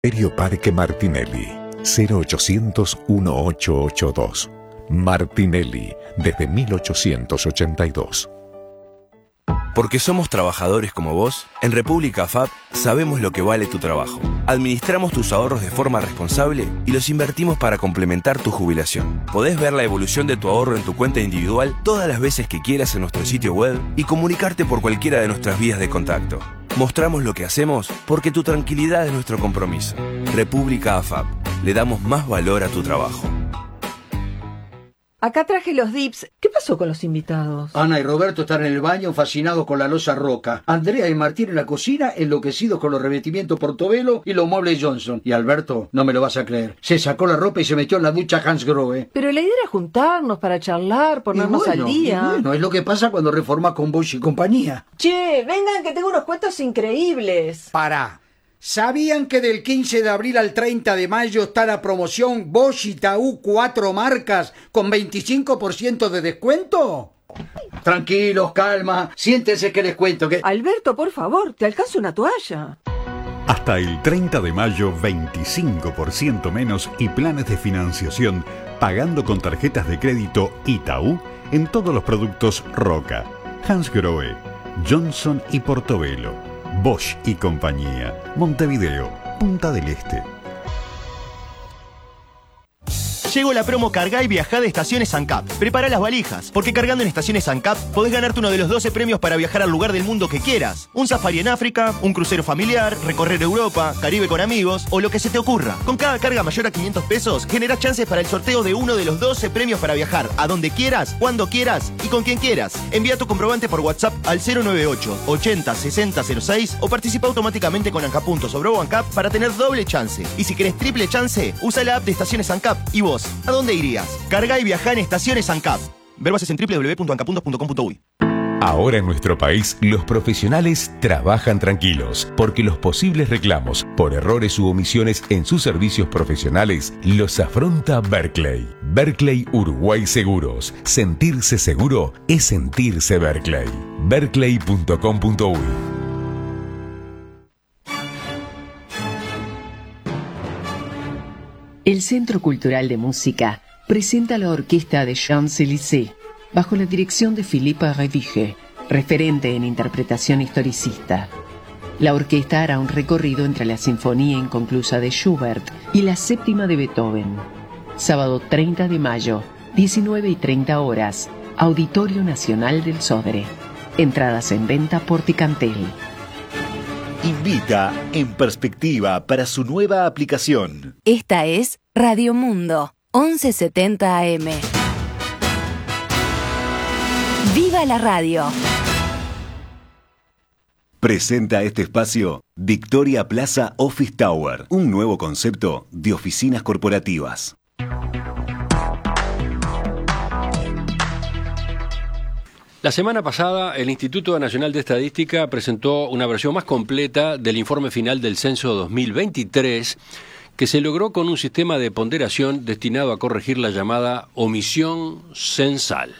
Cementerio Parque Martinelli, 0800-1882. Martinelli, desde 1882. Porque somos trabajadores como vos, en República AFAP sabemos lo que vale tu trabajo. Administramos tus ahorros de forma responsable y los invertimos para complementar tu jubilación. Podés ver la evolución de tu ahorro en tu cuenta individual todas las veces que quieras en nuestro sitio web y comunicarte por cualquiera de nuestras vías de contacto. Mostramos lo que hacemos porque tu tranquilidad es nuestro compromiso. República AFAP. Le damos más valor a tu trabajo. Acá traje los dips. ¿Qué pasó con los invitados? Ana y Roberto están en el baño fascinados con la loza Roca. Andrea y Martín en la cocina enloquecidos con los revestimientos Portobello y los muebles Johnson. Y Alberto, no me lo vas a creer, se sacó la ropa y se metió en la ducha Hansgrohe. Pero la idea era juntarnos para charlar, ponernos al día. Y bueno, es lo que pasa cuando reformas con Bosch y compañía. Che, vengan que tengo unos cuentos increíbles. Pará. ¿Sabían que del 15 de abril al 30 de mayo está la promoción Bosch y Taú 4 marcas con 25% de descuento? Tranquilos, calma, siéntense que les cuento que... Alberto, por favor, te alcanzo una toalla. Hasta el 30 de mayo, 25% menos y planes de financiación pagando con tarjetas de crédito Itaú en todos los productos Roca, Hansgrohe, Johnson y Portobello. Bosch y compañía. Montevideo, Punta del Este. Llegó la promo Cargá y Viajá de Estaciones ANCAP. Prepara las valijas, porque cargando en Estaciones ANCAP podés ganarte uno de los 12 premios para viajar al lugar del mundo que quieras. Un safari en África, un crucero familiar, recorrer Europa, Caribe con amigos o lo que se te ocurra. Con cada carga mayor a 500 pesos, generás chances para el sorteo de uno de los 12 premios para viajar a donde quieras, cuando quieras y con quien quieras. Envía tu comprobante por WhatsApp al 098 80 60 06 o participa automáticamente con ANCAP sobre ANCAP para tener doble chance. Y si querés triple chance, usa la app de Estaciones ANCAP. ¿Y vos? ¿A dónde irías? Carga y viajá en Estaciones ANCAP. Ver bases en www.ancapuntos.com.uy. Ahora en nuestro país, los profesionales trabajan tranquilos, porque los posibles reclamos por errores u omisiones en sus servicios profesionales los afronta Berkeley. Berkeley Uruguay Seguros. Sentirse seguro es sentirse Berkeley. Berkeley.com.uy. El Centro Cultural de Música presenta la orquesta de Champs-Élysées, bajo la dirección de Philippe Redige, referente en interpretación historicista. La orquesta hará un recorrido entre la Sinfonía Inconclusa de Schubert y la Séptima de Beethoven. Sábado 30 de mayo, 19:30 horas, Auditorio Nacional del Sodre. Entradas en venta por Ticantel. Invita En Perspectiva para su nueva aplicación. Esta es Radio Mundo, 1170 AM. ¡Viva la radio! Presenta este espacio Victoria Plaza Office Tower, un nuevo concepto de oficinas corporativas. La semana pasada, el Instituto Nacional de Estadística presentó una versión más completa del informe final del Censo 2023, que se logró con un sistema de ponderación destinado a corregir la llamada omisión censal.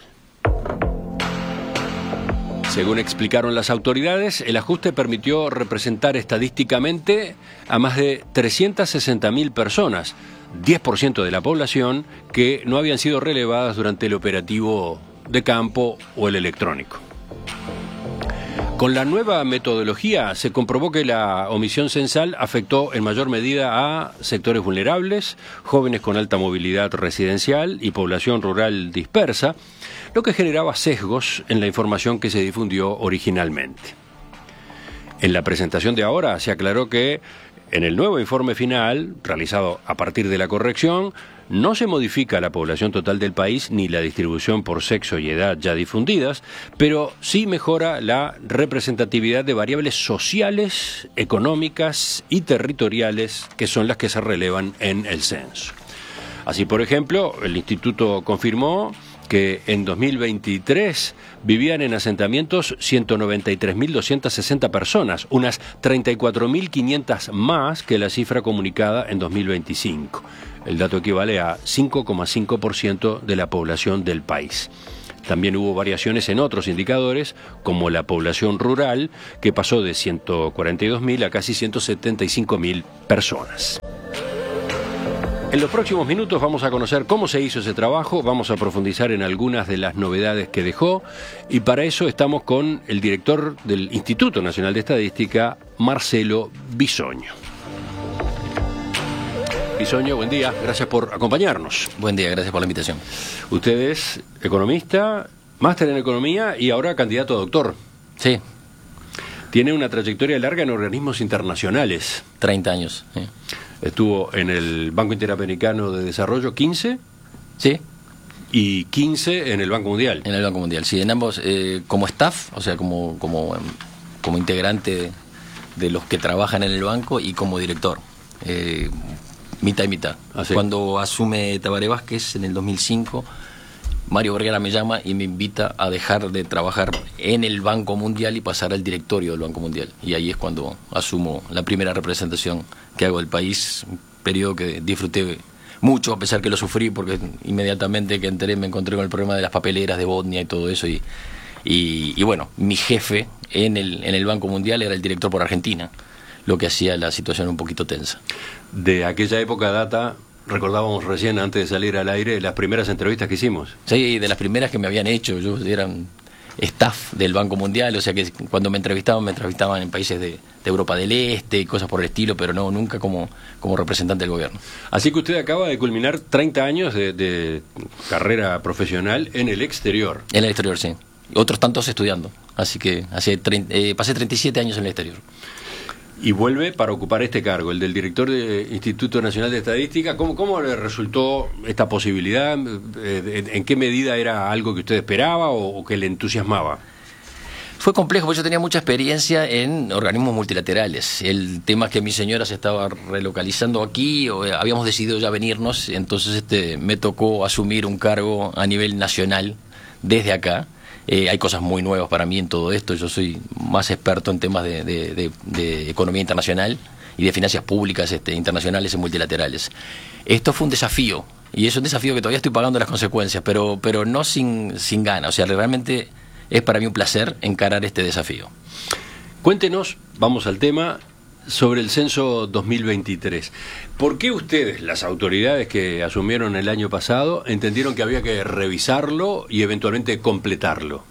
Según explicaron las autoridades, el ajuste permitió representar estadísticamente a más de 360.000 personas, 10% de la población, que no habían sido relevadas durante el operativo de campo o el electrónico. Con la nueva metodología se comprobó que la omisión censal afectó en mayor medida a sectores vulnerables, jóvenes con alta movilidad residencial y población rural dispersa, lo que generaba sesgos en la información que se difundió originalmente. En la presentación de ahora se aclaró que en el nuevo informe final, realizado a partir de la corrección, no se modifica la población total del país ni la distribución por sexo y edad ya difundidas, pero sí mejora la representatividad de variables sociales, económicas y territoriales que son las que se relevan en el censo. Así, por ejemplo, el Instituto confirmó que en 2023 vivían en asentamientos 193.260 personas, unas 34.500 más que la cifra comunicada en 2025. El dato equivale a 5,5% de la población del país. También hubo variaciones en otros indicadores, como la población rural, que pasó de 142.000 a casi 175.000 personas. En los próximos minutos vamos a conocer cómo se hizo ese trabajo, vamos a profundizar en algunas de las novedades que dejó, y para eso estamos con el director del Instituto Nacional de Estadística, Marcelo Bisoño. Bisoño, buen día, gracias por acompañarnos. Buen día, gracias por la invitación. Usted es economista, máster en economía y ahora candidato a doctor. Sí. Tiene una trayectoria larga en organismos internacionales. 30 años, sí. Estuvo en el Banco Interamericano de Desarrollo, 15. Sí. Y 15 en el Banco Mundial. En el Banco Mundial, sí. En ambos, como staff, o sea, como integrante de los que trabajan en el banco y como director. Mitad y mitad. ¿Ah, sí? Cuando asume Tabaré Vázquez en el 2005, Mario Vergara me llama y me invita a dejar de trabajar en el Banco Mundial y pasar al directorio del Banco Mundial. Y ahí es cuando asumo la primera representación que hago del país, un periodo que disfruté mucho, a pesar que lo sufrí, porque inmediatamente que entré me encontré con el problema de las papeleras de Botnia y todo eso. Y bueno, mi jefe en el Banco Mundial era el director por Argentina, lo que hacía la situación un poquito tensa. De aquella época data, recordábamos recién antes de salir al aire, las primeras entrevistas que hicimos. Sí, de las primeras que me habían hecho. Yo era staff del Banco Mundial, o sea que cuando me entrevistaban en países de Europa del Este y cosas por el estilo, pero no, nunca como representante del gobierno. Así que usted acaba de culminar 30 años de carrera profesional en el exterior. En el exterior, sí. Otros tantos estudiando. Así que pasé 37 años en el exterior. Y vuelve para ocupar este cargo, el del director del Instituto Nacional de Estadística. ¿Cómo le resultó esta posibilidad? ¿En qué medida era algo que usted esperaba o que le entusiasmaba? Fue complejo, porque yo tenía mucha experiencia en organismos multilaterales. El tema es que mi señora se estaba relocalizando aquí, habíamos decidido ya venirnos, entonces me tocó asumir un cargo a nivel nacional desde acá. Hay cosas muy nuevas para mí en todo esto. Yo soy más experto en temas de economía internacional y de finanzas públicas internacionales y multilaterales. Esto fue un desafío, y es un desafío que todavía estoy pagando las consecuencias, pero no sin ganas. O sea, realmente es para mí un placer encarar este desafío. Cuéntenos, vamos al tema, sobre el censo 2023. ¿Por qué ustedes, las autoridades que asumieron el año pasado, entendieron que había que revisarlo y eventualmente completarlo?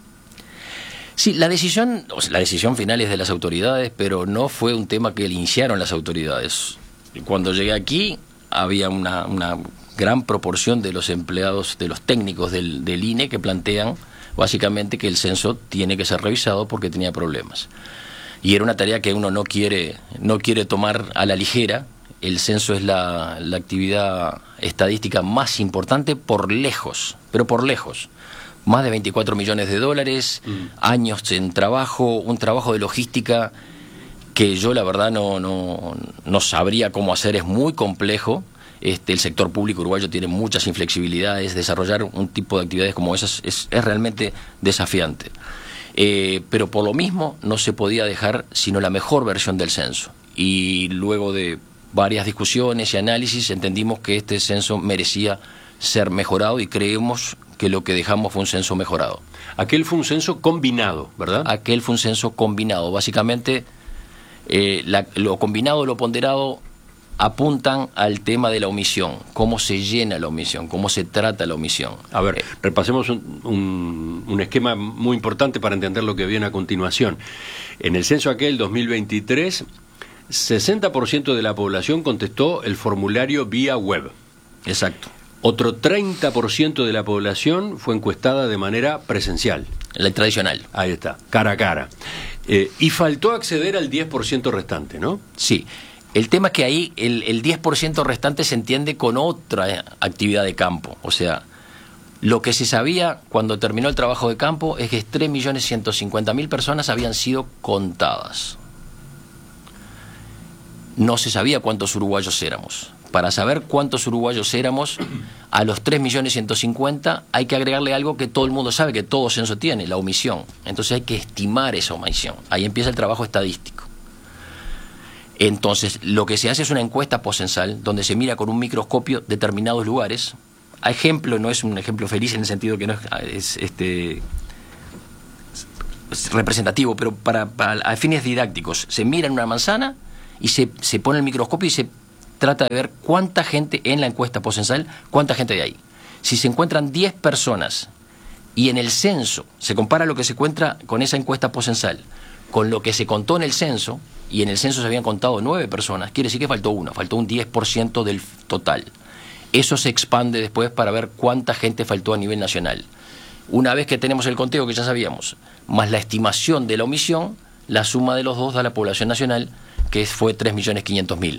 Sí, la decisión final es de las autoridades, pero no fue un tema que iniciaron las autoridades. Cuando llegué aquí había una gran proporción de los empleados, de los técnicos del INE, que plantean básicamente que el censo tiene que ser revisado porque tenía problemas. Y era una tarea que uno no quiere tomar a la ligera. El censo es la actividad estadística más importante por lejos, pero por lejos. Más de 24 millones de dólares, años en trabajo, un trabajo de logística que yo la verdad no sabría cómo hacer, es muy complejo. El sector público uruguayo tiene muchas inflexibilidades, desarrollar un tipo de actividades como esas es realmente desafiante. Pero por lo mismo no se podía dejar sino la mejor versión del censo. Y luego de varias discusiones y análisis entendimos que este censo merecía ser mejorado y creemos que lo que dejamos fue un censo mejorado. Aquel fue un censo combinado, ¿verdad? Aquel fue un censo combinado. Básicamente, lo combinado y lo ponderado apuntan al tema de la omisión, cómo se llena la omisión, cómo se trata la omisión. A ver, repasemos un esquema muy importante para entender lo que viene a continuación. En el censo aquel 2023, 60% de la población contestó el formulario vía web. Exacto. Otro 30% de la población fue encuestada de manera presencial. La tradicional. Ahí está, cara a cara. Y faltó acceder al 10% restante, ¿no? Sí. El tema es que ahí el 10% restante se entiende con otra actividad de campo. O sea, lo que se sabía cuando terminó el trabajo de campo es que 3.150.000 personas habían sido contadas. No se sabía cuántos uruguayos éramos. Para saber cuántos uruguayos éramos, a los 3.150.000 hay que agregarle algo que todo el mundo sabe, que todo censo tiene, la omisión. Entonces hay que estimar esa omisión. Ahí empieza el trabajo estadístico. Entonces, lo que se hace es una encuesta poscensal donde se mira con un microscopio determinados lugares, ejemplo, no es un ejemplo feliz en el sentido que no es representativo, pero a fines didácticos, se mira en una manzana y se pone el microscopio y se trata de ver cuánta gente en la encuesta postcensal, cuánta gente hay ahí. Si se encuentran 10 personas y en el censo se compara lo que se encuentra con esa encuesta postcensal con lo que se contó en el censo, y en el censo se habían contado 9 personas, quiere decir que faltó un 10% del total. Eso se expande después para ver cuánta gente faltó a nivel nacional. Una vez que tenemos el conteo que ya sabíamos, más la estimación de la omisión, la suma de los dos da la población nacional, que fue 3.500.000.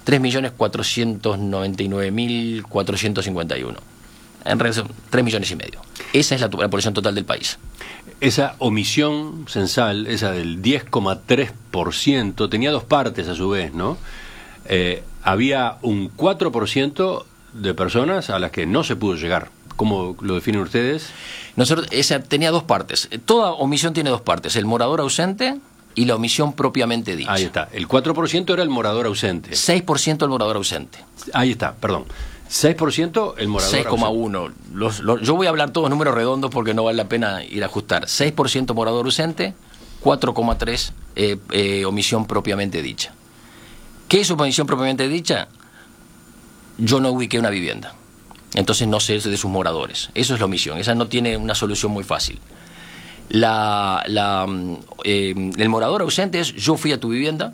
3.499.451. En realidad son 3,5 millones. Esa es la población total del país. Esa omisión censal, esa del 10,3%, tenía dos partes a su vez, ¿no? Había un 4% de personas a las que no se pudo llegar. ¿Cómo lo definen ustedes? Esa tenía dos partes. Toda omisión tiene dos partes: el morador ausente y la omisión propiamente dicha. Ahí está. El 4% era el morador ausente. 6% el morador ausente. Ahí está, perdón. 6% el morador 6,1. Yo voy a hablar todos números redondos porque no vale la pena ir a ajustar. 6% morador ausente, 4,3 omisión propiamente dicha. ¿Qué es omisión propiamente dicha? Yo no ubiqué una vivienda, entonces no sé de sus moradores. Eso es la omisión. Esa no tiene una solución muy fácil. El morador ausente es: yo fui a tu vivienda,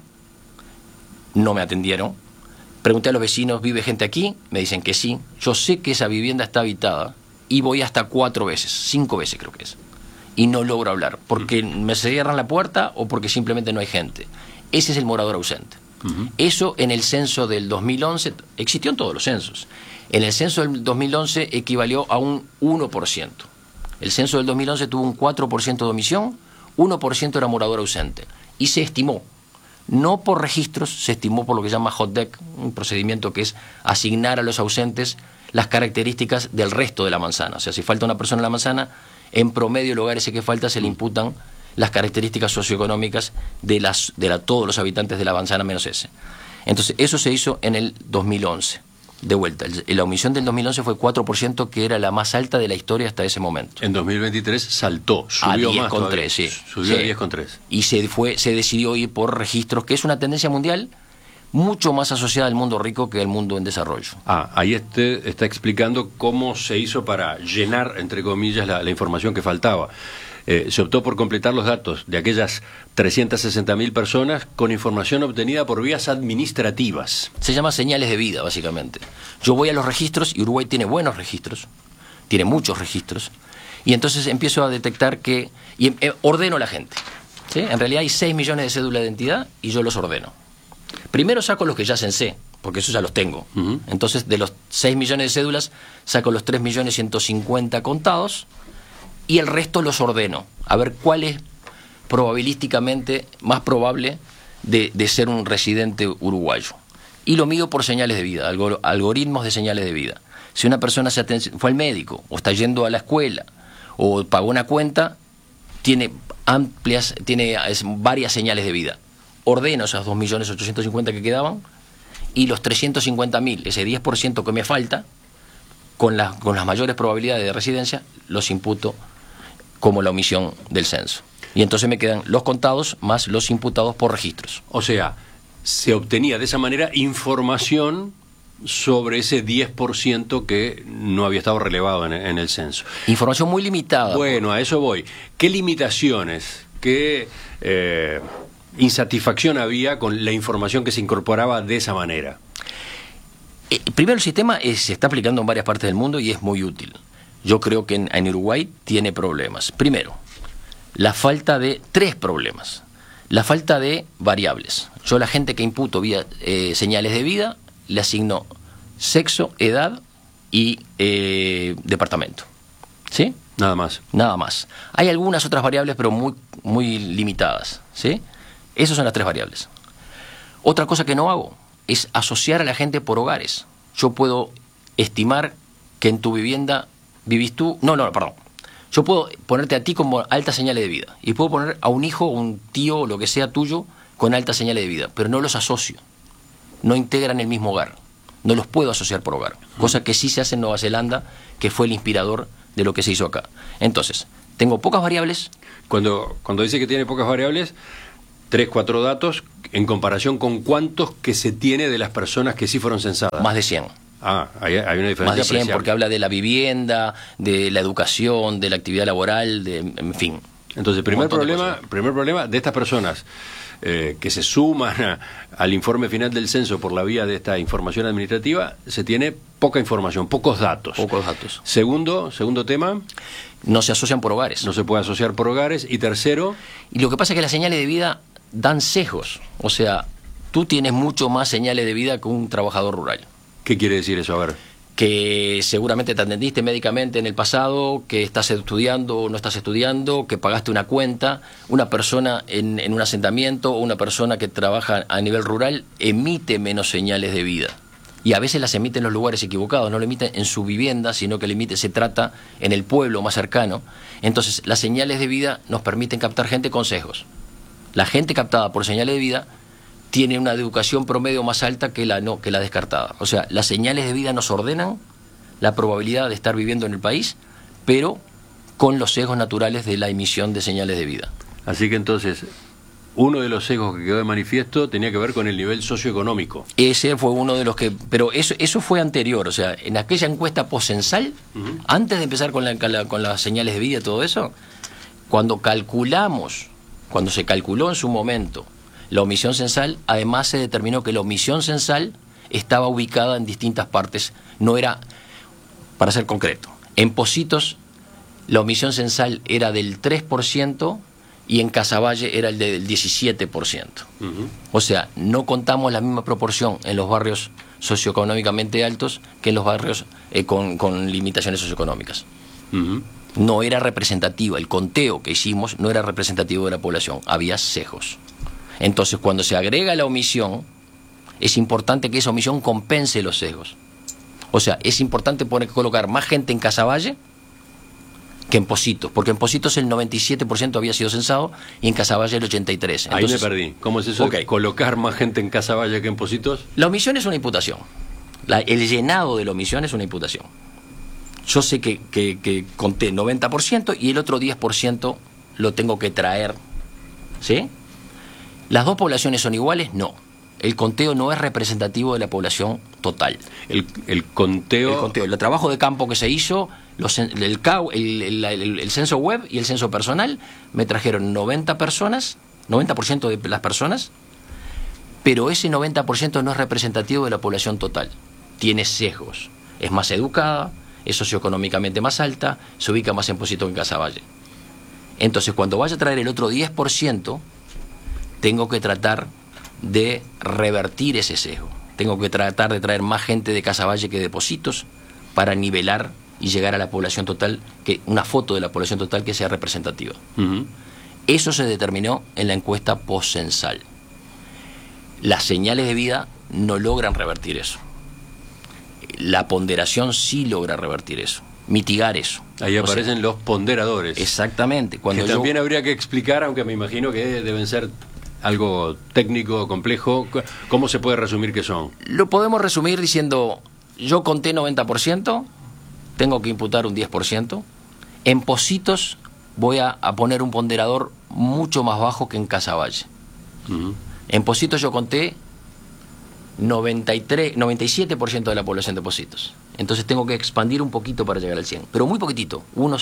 no me atendieron. Pregunté a los vecinos, ¿vive gente aquí? Me dicen que sí. Yo sé que esa vivienda está habitada y voy hasta 4 veces, 5 veces creo que es. Y no logro hablar, porque me cierran la puerta o porque simplemente no hay gente. Ese es el morador ausente. Eso en el censo del 2011, existió en todos los censos. En el censo del 2011 equivalió a un 1%. El censo del 2011 tuvo un 4% de omisión, 1% era morador ausente. Y se estimó. No por registros, se estimó por lo que se llama hotdeck, un procedimiento que es asignar a los ausentes las características del resto de la manzana. O sea, si falta una persona en la manzana, en promedio el lugar ese que falta se le imputan las características socioeconómicas de todos los habitantes de la manzana menos ese. Entonces, eso se hizo en el 2011. De vuelta, la omisión del 2011 fue 4%, que era la más alta de la historia hasta ese momento. En 2023 saltó, subió a 10,3, sí. Subió a 10,3. Y se decidió ir por registros, que es una tendencia mundial mucho más asociada al mundo rico que al mundo en desarrollo. Ahí está explicando cómo se hizo para llenar, entre comillas, la información que faltaba. Se optó por completar los datos de aquellas 360.000 personas con información obtenida por vías administrativas. Se llama señales de vida, básicamente. Yo voy a los registros, y Uruguay tiene buenos registros, tiene muchos registros, y entonces empiezo a detectar que... y ordeno a la gente, ¿sí? En realidad hay 6 millones de cédulas de identidad y yo los ordeno. Primero saco los que ya censé, porque esos ya los tengo. Entonces, de los 6 millones de cédulas, saco los 3.150.000 contados, y el resto los ordeno, a ver cuál es probabilísticamente más probable de ser un residente uruguayo. Y lo mido por señales de vida, algoritmos de señales de vida. Si una persona fue al médico, o está yendo a la escuela, o pagó una cuenta, tiene varias señales de vida. Ordeno esas 2.850.000 que quedaban, y los 350.000, ese 10% que me falta, con las mayores probabilidades de residencia, los imputo como la omisión del censo. Y entonces me quedan los contados más los imputados por registros. O sea, se obtenía de esa manera información sobre ese 10% que no había estado relevado en el censo. Información muy limitada. Bueno, a eso voy. ¿Qué limitaciones, qué insatisfacción había con la información que se incorporaba de esa manera? Primero, el sistema se está aplicando en varias partes del mundo y es muy útil. Yo creo que en Uruguay tiene problemas. Primero, la falta de 3 problemas. La falta de variables. Yo a la gente que imputo vía señales de vida le asigno sexo, edad y departamento. ¿Sí? Nada más. Nada más. Hay algunas otras variables, pero muy, muy limitadas. ¿Sí? Esas son las 3 variables. Otra cosa que no hago es asociar a la gente por hogares. Yo puedo estimar que en tu vivienda vivís tú... Perdón. Yo puedo ponerte a ti como altas señales de vida. Y puedo poner a un hijo, un tío, o lo que sea tuyo, con altas señales de vida. Pero no los asocio. No integran el mismo hogar. no los puedo asociar por hogar, cosa que sí se hace en Nueva Zelanda, que fue el inspirador de lo que se hizo acá. Entonces, tengo pocas variables. Cuando dice que tiene pocas variables, 3, 4 datos, en comparación con cuántos que se tiene de las personas que sí fueron censadas. Más de 100. Ah, hay una diferencia Más de 100, apreciable. porque habla de la vivienda, de la educación, de la actividad laboral, en fin. Entonces, primer problema de estas personas que se suman al informe final del censo por la vía de esta información administrativa, se tiene poca información, pocos datos. Pocos datos. Segundo tema. No se asocian por hogares. No se puede asociar por hogares. Y tercero. Y lo que pasa es que las señales de vida dan sesgos. O sea, tú tienes mucho más señales de vida que un trabajador rural. ¿Qué quiere decir eso? A ver. Que seguramente te atendiste médicamente en el pasado, que estás estudiando o no estás estudiando, que pagaste una cuenta. Una persona en un asentamiento o una persona que trabaja a nivel rural emite menos señales de vida. Y a veces las emite en los lugares equivocados, no lo emite en su vivienda, sino que se trata en el pueblo más cercano. Entonces, las señales de vida nos permiten captar gente con sesgos. La gente captada por señales de vida tiene una educación promedio más alta que la descartada. O sea, las señales de vida nos ordenan la probabilidad de estar viviendo en el país, pero con los sesgos naturales de la emisión de señales de vida. Así que entonces, uno de los sesgos que quedó de manifiesto tenía que ver con el nivel socioeconómico. Ese fue uno de los que... Pero eso fue anterior, o sea, en aquella encuesta postcensal, antes de empezar con las señales de vida y todo eso, cuando se calculó en su momento la omisión censal, además se determinó que la omisión censal estaba ubicada en distintas partes. No era, para ser concreto, en Pocitos la omisión censal era del 3%, y en Casaballe era el del 17%. O sea, no contamos la misma proporción en los barrios socioeconómicamente altos que en los barrios con limitaciones socioeconómicas. No era representativa, el conteo que hicimos no era representativo de la población, había sesgos. Entonces, cuando se agrega la omisión, es importante que esa omisión compense los sesgos. O sea, es importante colocar más gente en Casaballe que en Pocitos, porque en Pocitos el 97% había sido censado y en Casaballe el 83%. Entonces, ahí me perdí. ¿Cómo es eso de colocar más gente en Casaballe que en Pocitos? La omisión es una imputación. El llenado de la omisión es una imputación. Yo sé que conté 90% y el otro 10% lo tengo que traer. ¿Sí? ¿Las dos poblaciones son iguales? No. El conteo no es representativo de la población total. El conteo... El trabajo de campo que se hizo, el censo web y el censo personal, me trajeron 90% de las personas, pero ese 90% no es representativo de la población total. Tiene sesgos. Es más educada, es socioeconómicamente más alta, se ubica más en Pocitos que en Casaballe. Entonces, cuando vaya a traer el otro 10%, tengo que tratar de revertir ese sesgo. Tengo que tratar de traer más gente de Casaballe que de Pocitos para nivelar y llegar a la población total, una foto de la población total que sea representativa. Eso se determinó en la encuesta postcensal. Las señales de vida no logran revertir eso. La ponderación sí logra revertir eso, mitigar eso. Ahí aparecen los ponderadores. Exactamente. Que también habría que explicar, aunque me imagino que deben ser algo técnico, complejo. ¿Cómo se puede resumir qué son? Lo podemos resumir diciendo, yo conté 90%, tengo que imputar un 10%. En Pocitos voy a poner un ponderador mucho más bajo que en Casaballe. En Pocitos yo conté 97% de la población de Pocitos. Entonces tengo que expandir un poquito para llegar al 100, pero muy poquitito,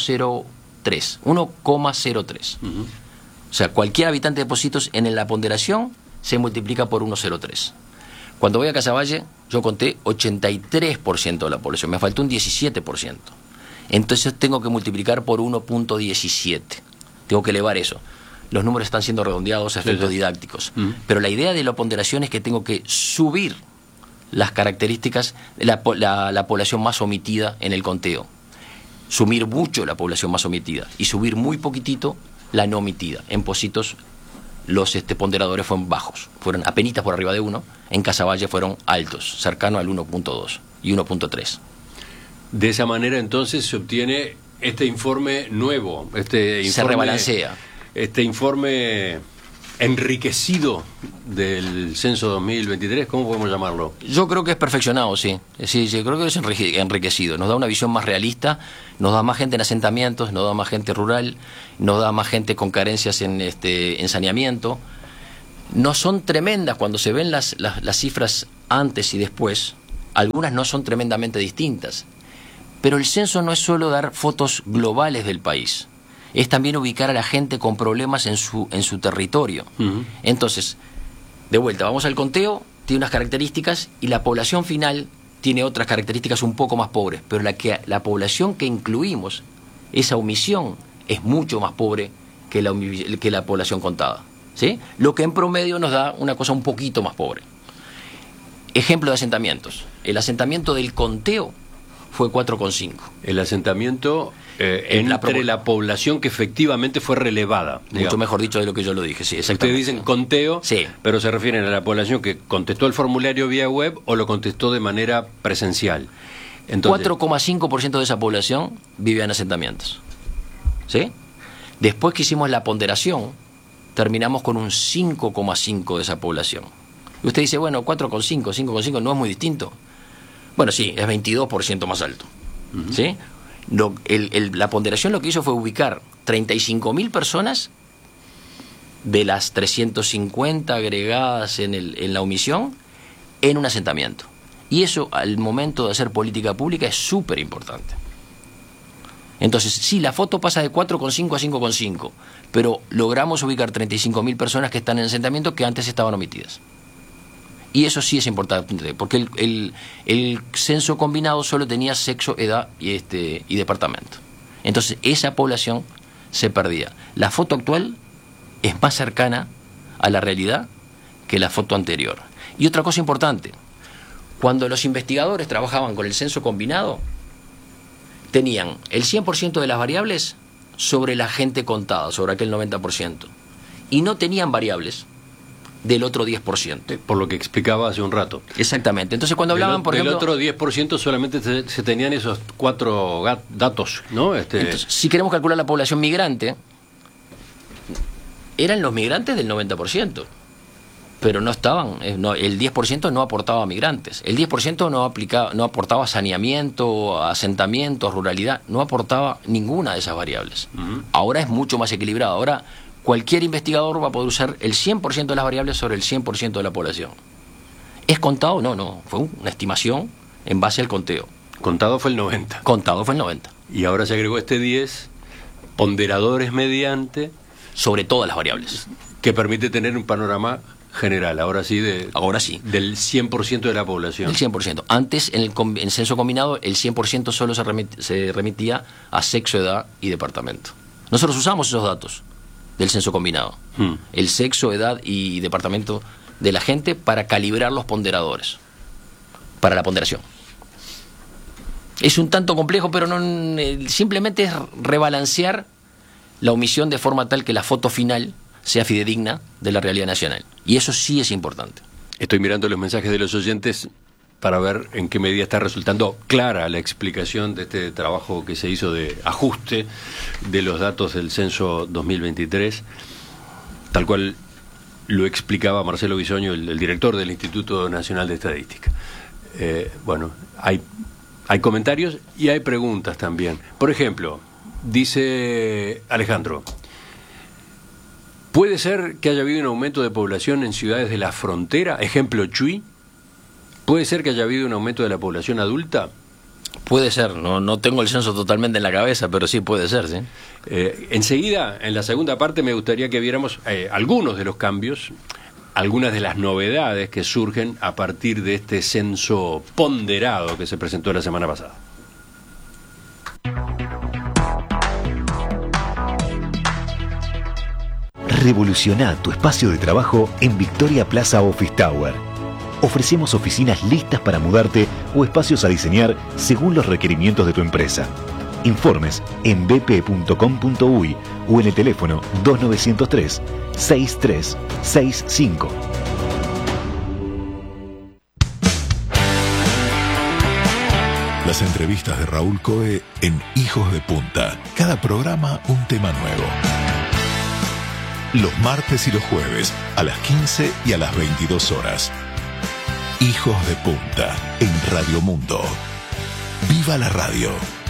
1,03. O sea, cualquier habitante de Pocitos en la ponderación se multiplica por 1,03. Cuando voy a Casaballe, yo conté 83% de la población, me faltó un 17%. Entonces tengo que multiplicar por 1,17. Tengo que elevar eso. Los números están siendo redondeados a efectos didácticos. Pero la idea de la ponderación es que tengo que subir las características de la población más omitida en el conteo. Subir mucho la población más omitida y subir muy poquitito la no omitida. En Pocitos los ponderadores fueron bajos, fueron apenitas por arriba de 1, en Casaballe fueron altos, cercano al 1,2 y 1,3. De esa manera entonces se obtiene este informe nuevo, se rebalancea. Este informe enriquecido del censo 2023? ¿Cómo podemos llamarlo? Yo creo que es perfeccionado, sí. Sí, yo creo que es enriquecido. Nos da una visión más realista, nos da más gente en asentamientos, nos da más gente rural, nos da más gente con carencias en saneamiento. No son tremendas cuando se ven las cifras antes y después. Algunas no son tremendamente distintas. Pero el censo no es solo dar fotos globales del país, es también ubicar a la gente con problemas en su territorio. Uh-huh. Entonces, de vuelta, vamos al conteo, tiene unas características y la población final tiene otras características un poco más pobres, pero la población que incluimos, esa omisión, es mucho más pobre que la población contada, ¿sí? Lo que en promedio nos da una cosa un poquito más pobre. Ejemplo de asentamientos. El asentamiento del conteo fue 4,5. El asentamiento entre la población que efectivamente fue relevada. Digamos. Mucho mejor dicho de lo que yo lo dije, sí, exactamente. Ustedes dicen conteo, sí, pero se refieren a la población que contestó el formulario vía web o lo contestó de manera presencial. 4,5% de esa población vive en asentamientos. ¿Sí? Después que hicimos la ponderación, terminamos con un 5,5% de esa población. Y usted dice, bueno, 4,5, 5,5 no es muy distinto. Bueno, sí, es 22% más alto. Uh-huh. ¿Sí? La ponderación lo que hizo fue ubicar 35.000 personas de las 350 agregadas en la omisión en un asentamiento. Y eso, al momento de hacer política pública, es súper importante. Entonces, sí, la foto pasa de 4,5 a 5,5, pero logramos ubicar 35.000 personas que están en asentamiento que antes estaban omitidas. Y eso sí es importante, porque el censo combinado solo tenía sexo, edad y departamento. Entonces, esa población se perdía. La foto actual es más cercana a la realidad que la foto anterior. Y otra cosa importante, cuando los investigadores trabajaban con el censo combinado, tenían el 100% de las variables sobre la gente contada, sobre aquel 90%. Y no tenían variables del otro 10%. Por lo que explicaba hace un rato. Exactamente. Entonces, cuando hablaban, por ejemplo... Del otro 10% solamente se tenían esos 4 datos, ¿no? Entonces, si queremos calcular la población migrante, eran los migrantes del 90%. Pero no estaban... el 10% no aportaba migrantes. El 10% no aportaba saneamiento, asentamiento, ruralidad. No aportaba ninguna de esas variables. Uh-huh. Ahora es mucho más equilibrado. Ahora... cualquier investigador va a poder usar el 100% de las variables sobre el 100% de la población. ¿Es contado? No. Fue una estimación en base al conteo. Contado fue el 90. Contado fue el 90. Y ahora se agregó este 10, ponderadores mediante... sobre todas las variables. Que permite tener un panorama general, ahora sí, del 100% de la población. Del 100%. Antes, en el censo combinado, el 100% solo se remitía a sexo, edad y departamento. Nosotros usamos esos datos del censo combinado, el sexo, edad y departamento de la gente para calibrar los ponderadores, para la ponderación. Es un tanto complejo, pero no, simplemente es rebalancear la omisión de forma tal que la foto final sea fidedigna de la realidad nacional. Y eso sí es importante. Estoy mirando los mensajes de los oyentes para ver en qué medida está resultando clara la explicación de este trabajo que se hizo de ajuste de los datos del censo 2023, tal cual lo explicaba Marcelo Bisoño, el director del Instituto Nacional de Estadística. Bueno, hay comentarios y hay preguntas también. Por ejemplo, dice Alejandro, ¿puede ser que haya habido un aumento de población en ciudades de la frontera? Ejemplo, Chuy. ¿Puede ser que haya habido un aumento de la población adulta? Puede ser, no tengo el censo totalmente en la cabeza, pero sí puede ser, sí. Enseguida, en la segunda parte, me gustaría que viéramos algunos de los cambios, algunas de las novedades que surgen a partir de este censo ponderado que se presentó la semana pasada. Revoluciona tu espacio de trabajo en Victoria Plaza Office Tower. Ofrecemos oficinas listas para mudarte o espacios a diseñar según los requerimientos de tu empresa. Informes en bp.com.uy o en el teléfono 2903-6365. Las entrevistas de Raúl Coe en Hijos de Punta. Cada programa un tema nuevo. los martes y los jueves a las 15 y a las 22 horas. Hijos de Punta en Radio Mundo. ¡Viva la radio!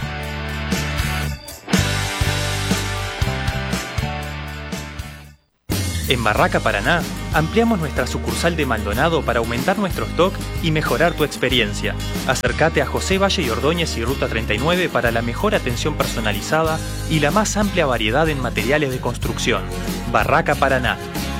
En Barraca Paraná, ampliamos nuestra sucursal de Maldonado para aumentar nuestro stock y mejorar tu experiencia. Acércate a José Valle y Ordóñez y Ruta 39 para la mejor atención personalizada y la más amplia variedad en materiales de construcción. Barraca Paraná.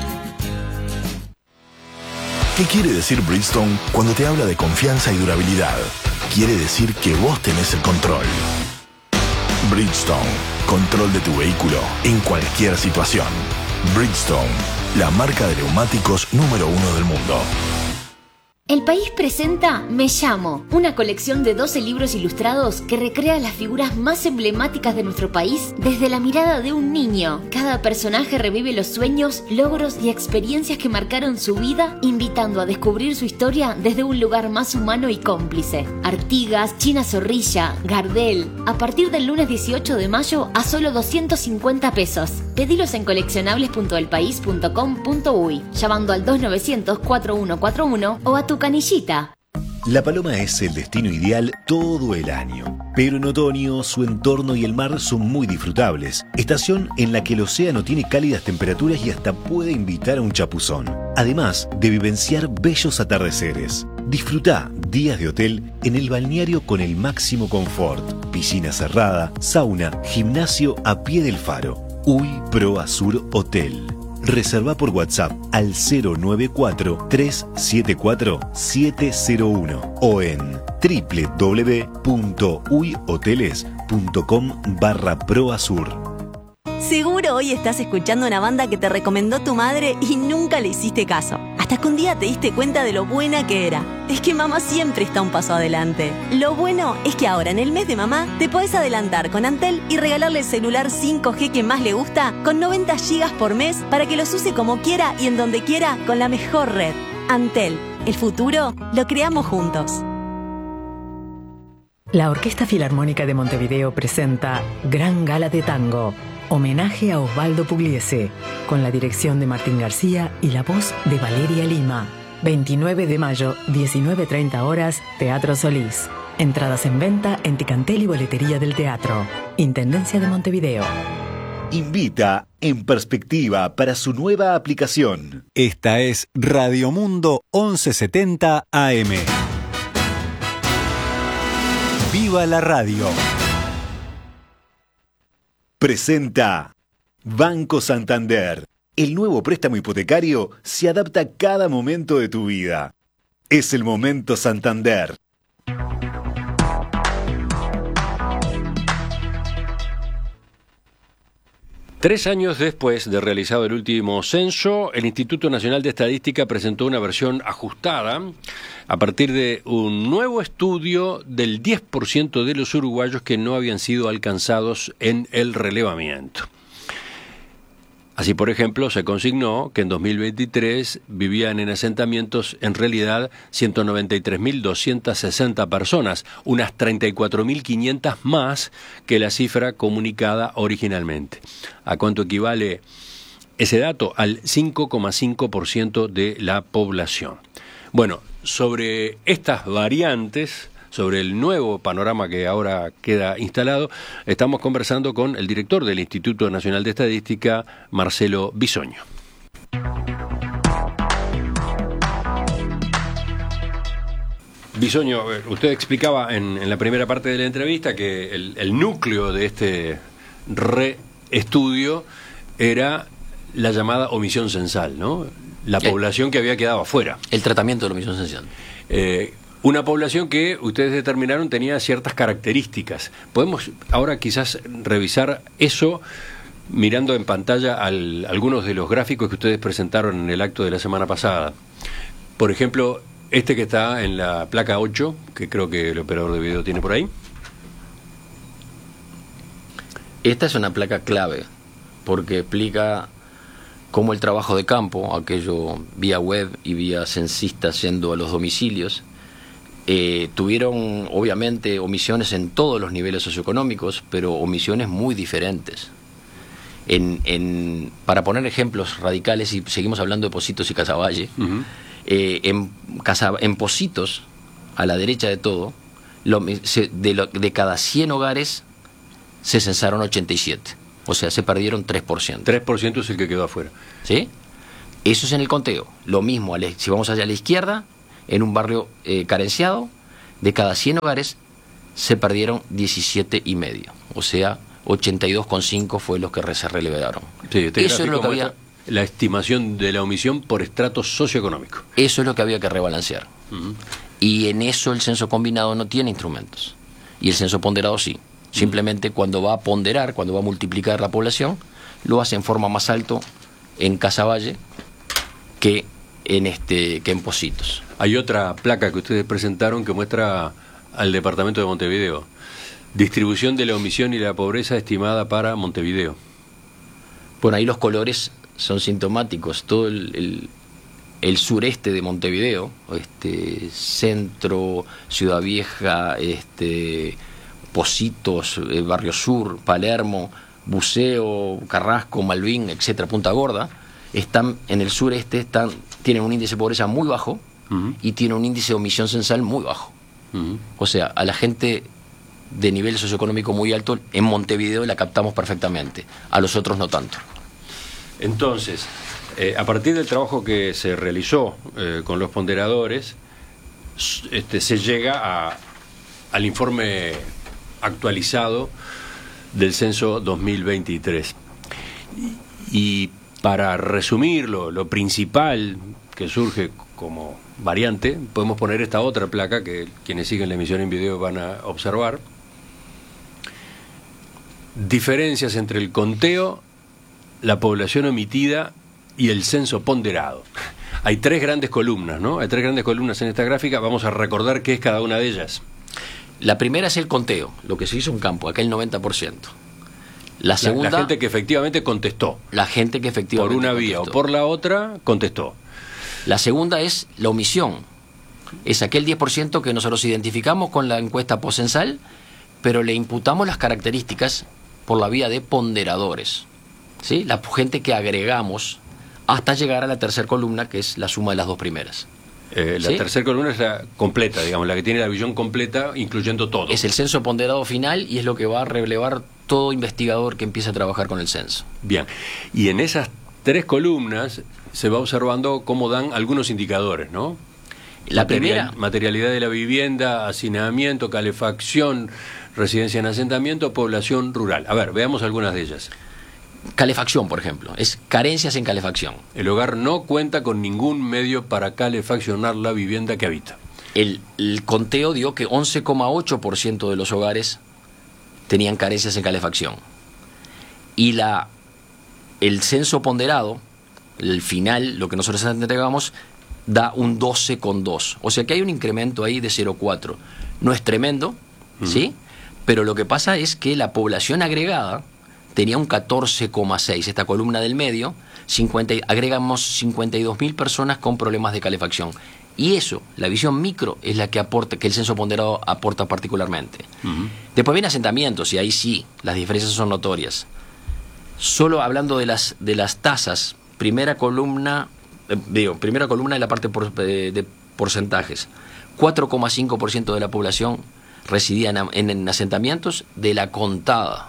¿Qué quiere decir Bridgestone cuando te habla de confianza y durabilidad? Quiere decir que vos tenés el control. Bridgestone, control de tu vehículo en cualquier situación. Bridgestone, la marca de neumáticos número 1 del mundo. El País presenta Me Llamo, una colección de 12 libros ilustrados que recrea las figuras más emblemáticas de nuestro país desde la mirada de un niño. Cada personaje revive los sueños, logros y experiencias que marcaron su vida, invitando a descubrir su historia desde un lugar más humano y cómplice. Artigas, China Zorrilla, Gardel, a partir del lunes 18 de mayo a solo 250 pesos. Pedilos en coleccionables.elpaís.com.uy, llamando al 2900-4141 o a tu canillita. La Paloma es el destino ideal todo el año, pero en otoño su entorno y el mar son muy disfrutables, estación en la que el océano tiene cálidas temperaturas y hasta puede invitar a un chapuzón, además de vivenciar bellos atardeceres. Disfruta días de hotel en el balneario con el máximo confort, piscina cerrada, sauna, gimnasio a pie del faro. UI Pro Azur Hotel. Reserva por WhatsApp al 094-374-701 o en www.uyhoteles.com/proazur. Seguro hoy estás escuchando una banda que te recomendó tu madre y nunca le hiciste caso. Hasta que un día te diste cuenta de lo buena que era. Es que mamá siempre está un paso adelante. Lo bueno es que ahora en el mes de mamá te podés adelantar con Antel y regalarle el celular 5G que más le gusta con 90 GB por mes para que los use como quiera y en donde quiera con la mejor red. Antel, el futuro lo creamos juntos. La Orquesta Filarmónica de Montevideo presenta Gran Gala de Tango, homenaje a Osvaldo Pugliese, con la dirección de Martín García y la voz de Valeria Lima. 29 de mayo, 19:30 horas, Teatro Solís. Entradas en venta en Ticantel y Boletería del Teatro. Intendencia de Montevideo. Invita En Perspectiva para su nueva aplicación. Esta es Radio Mundo 1170 AM. ¡Viva la radio! Presenta Banco Santander. El nuevo préstamo hipotecario se adapta a cada momento de tu vida. Es el momento Santander. Tres años después de realizado el último censo, el Instituto Nacional de Estadística presentó una versión ajustada a partir de un nuevo estudio del 10% de los uruguayos que no habían sido alcanzados en el relevamiento. Así, por ejemplo, se consignó que en 2023 vivían en asentamientos en realidad 193.260 personas, unas 34.500 más que la cifra comunicada originalmente. ¿A cuánto equivale ese dato? Al 5,5% de la población. Bueno, sobre estas variantes, sobre el nuevo panorama que ahora queda instalado, estamos conversando con el director del Instituto Nacional de Estadística, Marcelo Bisoño. Bisoño, usted explicaba en la primera parte de la entrevista que el núcleo de este reestudio era la llamada omisión censal, ¿no? La población que había quedado afuera. El tratamiento de la omisión censal. Una población que ustedes determinaron tenía ciertas características. Podemos ahora quizás revisar eso mirando en pantalla algunos de los gráficos que ustedes presentaron en el acto de la semana pasada. Por ejemplo, este que está en la placa 8, que creo que el operador de video tiene por ahí. Esta es una placa clave, porque explica cómo el trabajo de campo, aquello vía web y vía censistas yendo a los domicilios, tuvieron obviamente omisiones en todos los niveles socioeconómicos, pero omisiones muy diferentes. Para poner ejemplos radicales, y seguimos hablando de Pocitos y Casaballe, en Pocitos, a la derecha de todo, de cada 100 hogares se censaron 87. O sea, se perdieron 3%. 3% es el que quedó afuera. ¿Sí? Eso es en el conteo. Lo mismo, si vamos allá a la izquierda, en un barrio carenciado, de cada 100 hogares se perdieron 17,5. O sea, 82,5 fue los que se relegaron. Sí, eso es lo que había. La estimación de la omisión por estrato socioeconómico. Eso es lo que había que rebalancear. Y en eso el censo combinado no tiene instrumentos. Y el censo ponderado sí. Simplemente cuando va a ponderar, cuando va a multiplicar la población, lo hace en forma más alto en Casaballe que en Pocitos. Hay otra placa que ustedes presentaron que muestra al departamento de Montevideo. Distribución de la omisión y la pobreza estimada para Montevideo. Bueno, ahí los colores son sintomáticos. Todo el sureste de Montevideo, centro, Ciudad Vieja, Pocitos, Barrio Sur, Palermo, Buceo, Carrasco, Malvin, etcétera, Punta Gorda, están en el sureste, tienen un índice de pobreza muy bajo y tienen un índice de omisión censal muy bajo. O sea, a la gente de nivel socioeconómico muy alto en Montevideo la captamos perfectamente, a los otros no tanto. Entonces, a partir del trabajo que se realizó con los ponderadores, se llega al informe actualizado del censo 2023. Y para resumirlo, lo principal que surge como variante, podemos poner esta otra placa que quienes siguen la emisión en video van a observar. Diferencias entre el conteo, la población omitida y el censo ponderado. Hay 3 grandes columnas, ¿no? Hay 3 grandes columnas en esta gráfica. Vamos a recordar qué es cada una de ellas. La primera es el conteo, lo que se hizo en campo, acá el 90%. La segunda, la gente que efectivamente contestó. La gente que efectivamente por una vía o por la otra contestó. La segunda es la omisión. Es aquel 10% que nosotros identificamos con la encuesta postcensal, pero le imputamos las características por la vía de ponderadores. ¿Sí? La gente que agregamos hasta llegar a la tercera columna, que es la suma de las 2 primeras. La tercera columna es la completa, digamos, la que tiene la visión completa, incluyendo todo. Es el censo ponderado final y es lo que va a relevar todo investigador que empiece a trabajar con el censo. Bien, y en esas 3 columnas se va observando cómo dan algunos indicadores, ¿no? La primera, materialidad de la vivienda, hacinamiento, calefacción, residencia en asentamiento, población rural. A ver, veamos algunas de ellas. Calefacción, por ejemplo, es carencias en calefacción. El hogar no cuenta con ningún medio para calefaccionar la vivienda que habita. El conteo dio que 11,8% de los hogares tenían carencias en calefacción. Y el censo ponderado, el final, lo que nosotros entregamos, da un 12,2. O sea que hay un incremento ahí de 0,4. No es tremendo, ¿sí? Pero lo que pasa es que la población agregada tenía un 14,6, esta columna del medio, agregamos 52.000 personas con problemas de calefacción. Y eso, la visión micro, es la que aporta, que el censo ponderado aporta particularmente. Después vienen asentamientos, y ahí sí, las diferencias son notorias. Solo hablando de las tasas, primera columna de la parte de porcentajes. 4,5% de la población residía en asentamientos de la contada.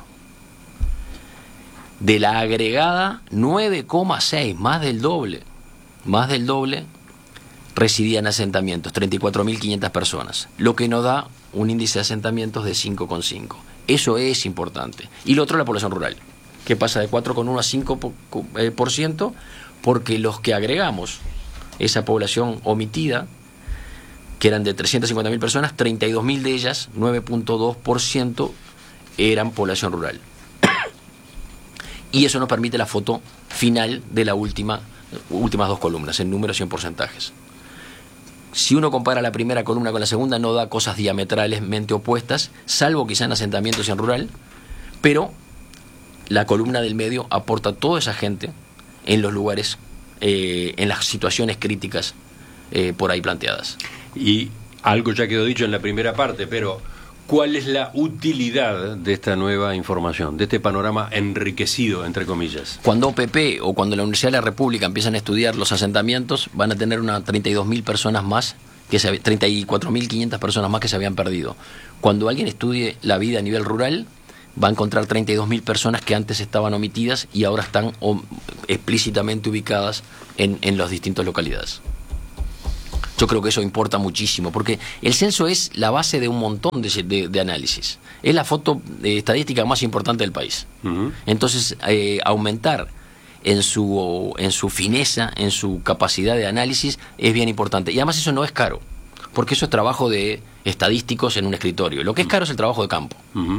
De la agregada, 9,6, más del doble, residían en asentamientos, 34.500 personas, lo que nos da un índice de asentamientos de 5,5. Eso es importante. Y lo otro, la población rural, que pasa de 4,1 a 5%, porque los que agregamos, esa población omitida, que eran de 350.000 personas, 32.000 de ellas, 9,2%, eran población rural. Y eso nos permite la foto final de las últimas 2 columnas, en números y en porcentajes. Si uno compara la primera columna con la segunda, no da cosas diametralmente opuestas, salvo quizá en asentamientos y en rural, pero la columna del medio aporta a toda esa gente en los lugares, en las situaciones críticas por ahí planteadas. Y algo ya quedó dicho en la primera parte, pero ¿Cuál es la utilidad de esta nueva información, de este panorama enriquecido, entre comillas? Cuando OPP o cuando la Universidad de la República empiezan a estudiar los asentamientos, van a tener unas 32.000 personas más, 34.500 personas más que se habían perdido. Cuando alguien estudie la vida a nivel rural, va a encontrar 32.000 personas que antes estaban omitidas y ahora están explícitamente ubicadas en las distintas localidades. Yo creo que eso importa muchísimo, porque el censo es la base de un montón de análisis. Es la foto estadística más importante del país. Entonces, aumentar en su fineza, en su capacidad de análisis, es bien importante. Y además eso no es caro, porque eso es trabajo de estadísticos en un escritorio. Lo que es caro es el trabajo de campo.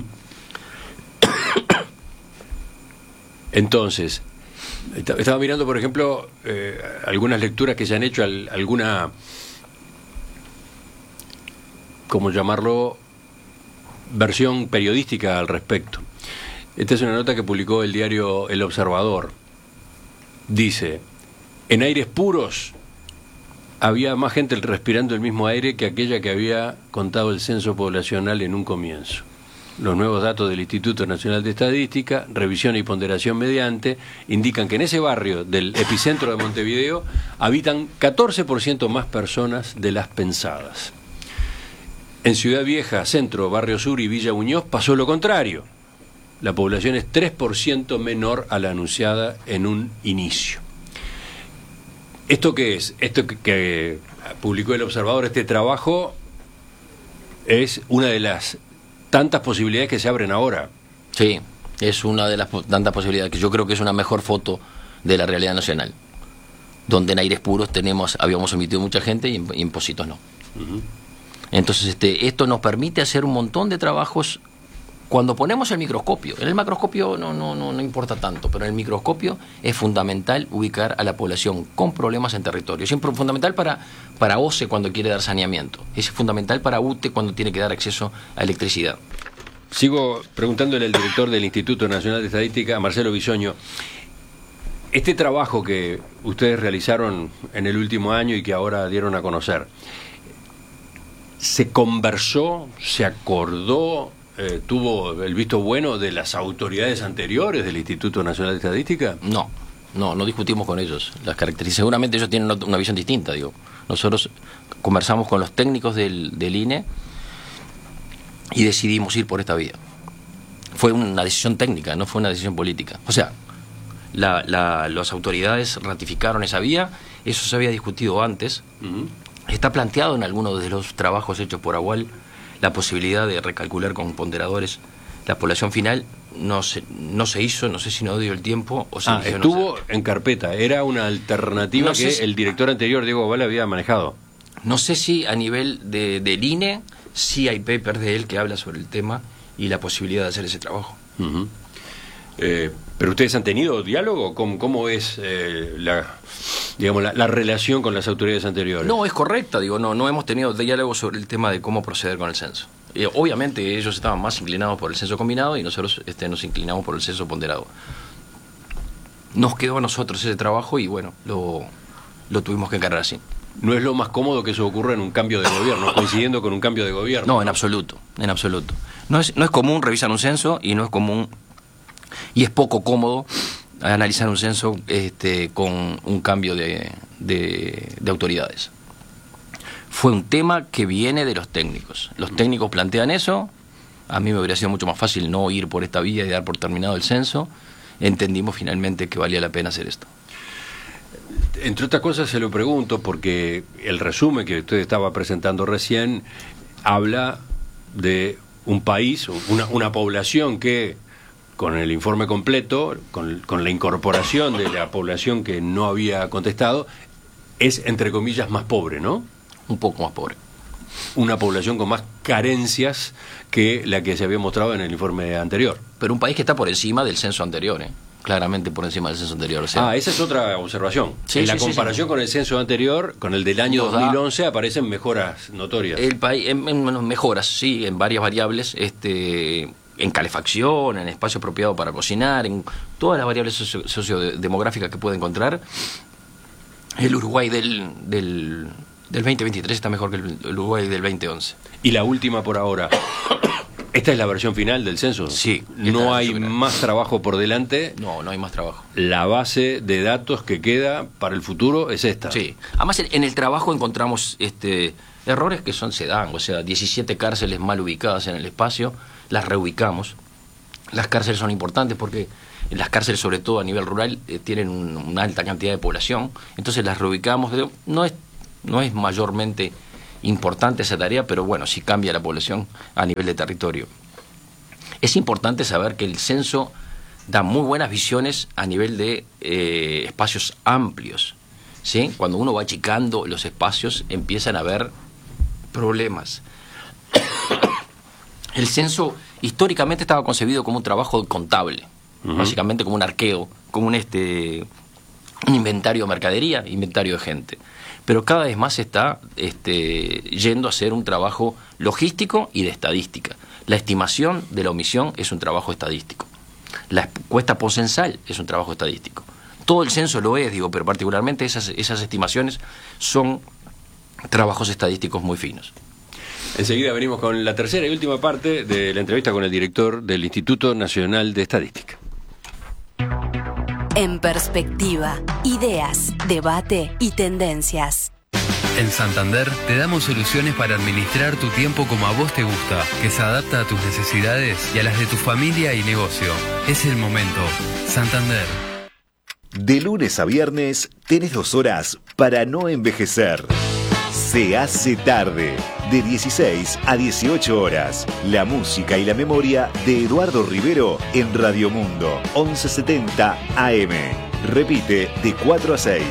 Entonces, estaba mirando, por ejemplo, algunas lecturas que se han hecho, alguna, ¿cómo llamarlo?, versión periodística al respecto. Esta es una nota que publicó el diario El Observador. Dice: en aires puros había más gente respirando el mismo aire que aquella que había contado el censo poblacional en un comienzo. Los nuevos datos del Instituto Nacional de Estadística, revisión y ponderación mediante, indican que en ese barrio del epicentro de Montevideo habitan 14% más personas de las pensadas. En Ciudad Vieja, Centro, Barrio Sur y Villa Muñoz pasó lo contrario. La población es 3% menor a la anunciada en un inicio. ¿Esto qué es? Esto que publicó El Observador, este trabajo, es una de las tantas posibilidades que se abren ahora. Sí, es una de las tantas posibilidades que yo creo que es una mejor foto de la realidad nacional, donde en aires puros habíamos omitido mucha gente y en Positos no. Entonces esto nos permite hacer un montón de trabajos cuando ponemos el microscopio. En el macroscopio no importa tanto, pero en el microscopio es fundamental ubicar a la población con problemas en territorio. Es fundamental para OCE cuando quiere dar saneamiento. Es fundamental para UTE cuando tiene que dar acceso a electricidad. Sigo preguntándole al director del Instituto Nacional de Estadística, Marcelo Bisoño. Este trabajo que ustedes realizaron en el último año y que ahora dieron a conocer, ¿se conversó, se acordó, tuvo el visto bueno de las autoridades anteriores del Instituto Nacional de Estadística? No discutimos con ellos las características. Seguramente ellos tienen una visión distinta, digo. Nosotros conversamos con los técnicos del INE y decidimos ir por esta vía. Fue una decisión técnica, no fue una decisión política. O sea, las autoridades ratificaron esa vía, eso se había discutido antes. Está planteado en algunos de los trabajos hechos por AUAL la posibilidad de recalcular con ponderadores la población final. No se hizo, no sé si no dio el tiempo o estuvo en carpeta, era una alternativa el director anterior, Diego Ovalle, había manejado. No sé si a nivel del INE sí hay papers de él que habla sobre el tema y la posibilidad de hacer ese trabajo. ¿Pero ustedes han tenido diálogo? ¿Cómo es la relación con las autoridades anteriores? No, es correcta, no hemos tenido diálogo sobre el tema de cómo proceder con el censo. Obviamente ellos estaban más inclinados por el censo combinado y nosotros nos inclinamos por el censo ponderado. Nos quedó a nosotros ese trabajo y bueno, lo tuvimos que encarar así. ¿No es lo más cómodo que eso ocurra en un cambio de gobierno, coincidiendo con un cambio de gobierno? No, en absoluto. No es común revisar un censo y no es común y es poco cómodo analizar un censo con un cambio de autoridades. Fue un tema que viene de los técnicos. Los técnicos plantean eso. A mí me hubiera sido mucho más fácil no ir por esta vía y dar por terminado el censo. Entendimos finalmente que valía la pena hacer esto. Entre otras cosas se lo pregunto porque el resumen que usted estaba presentando recién habla de un país, una población que, con el informe completo, con la incorporación de la población que no había contestado, es, entre comillas, más pobre, ¿no? Un poco más pobre. Una población con más carencias que la que se había mostrado en el informe anterior. Pero un país que está por encima del censo anterior, claramente por encima del censo anterior. O sea, esa es otra observación. En la comparación con el censo anterior, con el del año 2011, aparecen mejoras notorias. El país, mejoras, sí, en varias variables, en calefacción, en espacio apropiado para cocinar, en todas las variables sociodemográficas que puede encontrar. El Uruguay del del 2023 está mejor que el Uruguay del 2011. Y la última por ahora. ¿Esta es la versión final del censo? Sí. ¿No hay más trabajo por delante? No hay más trabajo. La base de datos que queda para el futuro es esta. Sí. Además, en el trabajo encontramos errores que se dan. O sea, 17 cárceles mal ubicadas en el espacio, las reubicamos. Las cárceles son importantes porque las cárceles, sobre todo a nivel rural, tienen una alta cantidad de población. Entonces las reubicamos. No es mayormente importante esa tarea, pero bueno, sí cambia la población a nivel de territorio. Es importante saber que el censo da muy buenas visiones a nivel de espacios amplios, ¿sí? Cuando uno va achicando los espacios, empiezan a haber problemas. El censo históricamente estaba concebido como un trabajo contable, básicamente como un arqueo, como un inventario de mercadería, inventario de gente. Pero cada vez más se está yendo a hacer un trabajo logístico y de estadística. La estimación de la omisión es un trabajo estadístico. La encuesta poscensal es un trabajo estadístico. Todo el censo lo es, pero particularmente esas estimaciones son trabajos estadísticos muy finos. Enseguida venimos con la tercera y última parte de la entrevista con el director del Instituto Nacional de Estadística. En perspectiva, ideas, debate y tendencias. En Santander te damos soluciones para administrar tu tiempo como a vos te gusta, que se adapta a tus necesidades y a las de tu familia y negocio. Es el momento. Santander. De lunes a viernes tenés 2 horas para no envejecer. Se hace tarde, de 16 a 18 horas. La música y la memoria de Eduardo Rivero en Radio Mundo, 1170 AM. Repite de 4 a 6.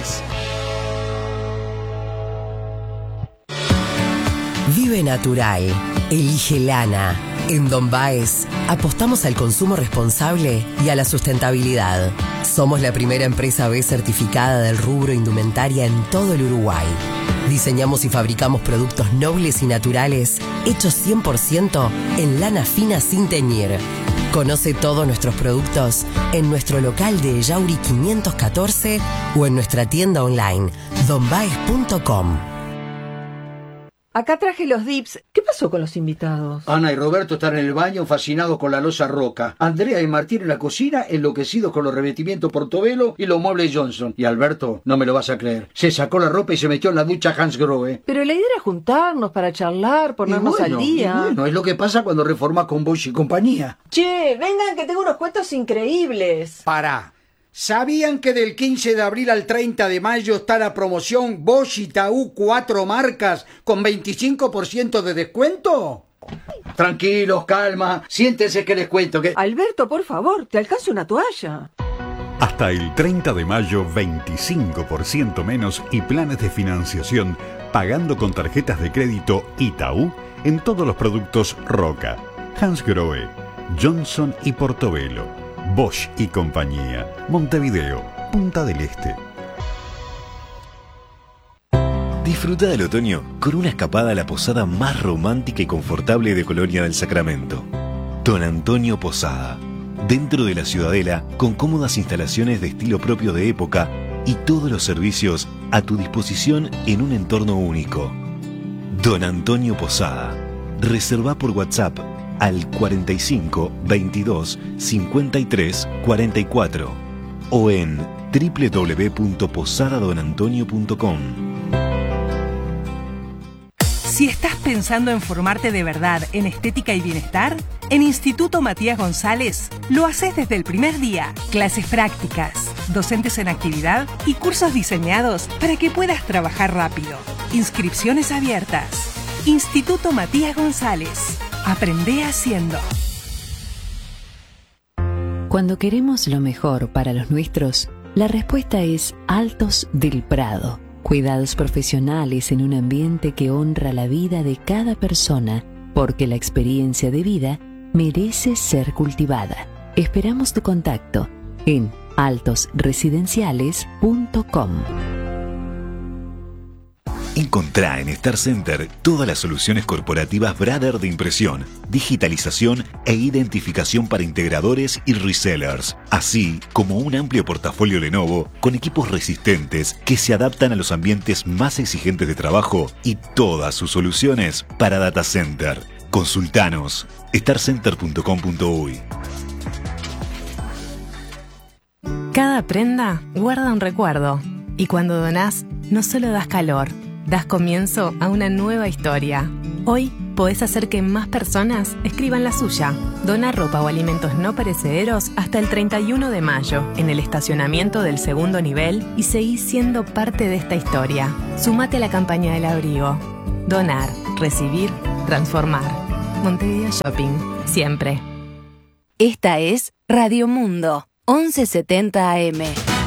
Vive natural. Elige lana. En Don Baez apostamos al consumo responsable y a la sustentabilidad. Somos la primera empresa B certificada del rubro indumentaria en todo el Uruguay. Diseñamos y fabricamos productos nobles y naturales hechos 100% en lana fina sin teñir. Conoce todos nuestros productos en nuestro local de Yauri 514 o en nuestra tienda online donbaez.com. Acá traje los dips. ¿Qué pasó con los invitados? Ana y Roberto están en el baño fascinados con la loza Roca. Andrea y Martín en la cocina enloquecidos con los revestimientos Portobello y los muebles Johnson. Y Alberto, no me lo vas a creer, se sacó la ropa y se metió en la ducha Hans Grohe. Pero la idea era juntarnos para charlar, ponernos al día. Bueno, es lo que pasa cuando reformas con Bosch y compañía. Che, vengan que tengo unos cuentos increíbles. Pará. ¿Sabían que del 15 de abril al 30 de mayo está la promoción Bosch y TAU 4 marcas con 25% de descuento? Tranquilos, calma, siéntense que les cuento que... Alberto, por favor, te alcanzo una toalla. Hasta el 30 de mayo, 25% menos y planes de financiación pagando con tarjetas de crédito Itaú en todos los productos Roca, Hans Grohe, Johnson y Portobello. Bosch y compañía. Montevideo, Punta del Este. Disfruta del otoño con una escapada a la posada más romántica y confortable de Colonia del Sacramento. Don Antonio Posada. Dentro de la Ciudadela, con cómodas instalaciones de estilo propio de época y todos los servicios a tu disposición en un entorno único. Don Antonio Posada. Reserva por WhatsApp al 45 22 53 44 o en www.posadadonantonio.com. Si estás pensando en formarte de verdad en estética y bienestar, en Instituto Matías González lo haces desde el primer día. Clases prácticas, docentes en actividad y cursos diseñados para que puedas trabajar rápido. Inscripciones abiertas. Instituto Matías González. Aprende haciendo. Cuando queremos lo mejor para los nuestros, la respuesta es Altos del Prado. Cuidados profesionales en un ambiente que honra la vida de cada persona, porque la experiencia de vida merece ser cultivada. Esperamos tu contacto en altosresidenciales.com. Encontrá en Star Center todas las soluciones corporativas Brother de impresión, digitalización e identificación para integradores y resellers, así como un amplio portafolio Lenovo con equipos resistentes que se adaptan a los ambientes más exigentes de trabajo y todas sus soluciones para data center. Consultanos starcenter.com.uy. Cada prenda guarda un recuerdo y cuando donás no solo das calor, das comienzo a una nueva historia. Hoy podés hacer que más personas escriban la suya. Dona ropa o alimentos no perecederos hasta el 31 de mayo en el estacionamiento del segundo nivel y seguí siendo parte de esta historia. Sumate a la campaña del abrigo. Donar, recibir, transformar. Montevideo Shopping, siempre. Esta es Radio Mundo, 1170 AM.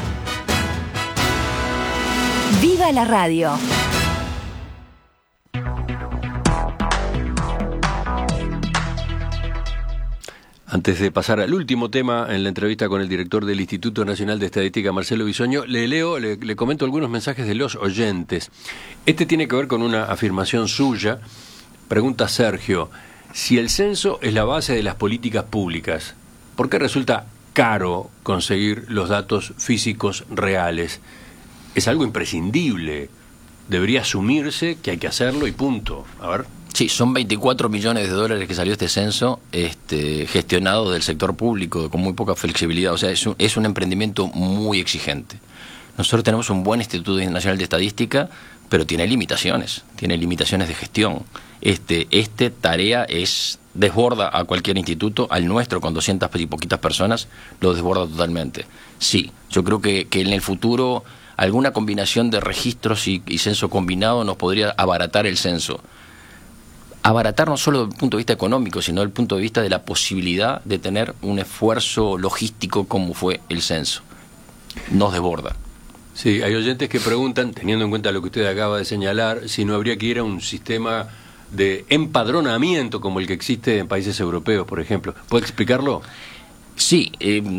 ¡Viva la radio! Antes de pasar al último tema en la entrevista con el director del Instituto Nacional de Estadística, Marcelo Bisoño, le comento algunos mensajes de los oyentes. Este tiene que ver con una afirmación suya. Pregunta Sergio, si el censo es la base de las políticas públicas, ¿por qué resulta caro conseguir los datos físicos reales? Es algo imprescindible. Debería asumirse que hay que hacerlo y punto. A ver. Sí, son 24 millones de dólares que salió este censo gestionado del sector público con muy poca flexibilidad. O sea, es un emprendimiento muy exigente. Nosotros tenemos un buen Instituto Nacional de Estadística, pero tiene limitaciones de gestión. Tarea desborda a cualquier instituto, al nuestro con 200 y poquitas personas, lo desborda totalmente. Sí, yo creo que en el futuro alguna combinación de registros y censo combinado nos podría abaratar el censo. Abaratar no solo desde el punto de vista económico, sino desde el punto de vista de la posibilidad de tener un esfuerzo logístico como fue el censo. Nos desborda. Sí, hay oyentes que preguntan, teniendo en cuenta lo que usted acaba de señalar, si no habría que ir a un sistema de empadronamiento como el que existe en países europeos, por ejemplo. ¿Puede explicarlo? Sí,